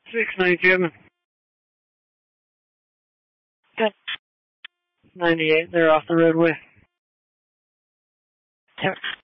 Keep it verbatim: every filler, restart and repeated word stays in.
six nine German. Good. ninety-eight, they're off the roadway. Sir.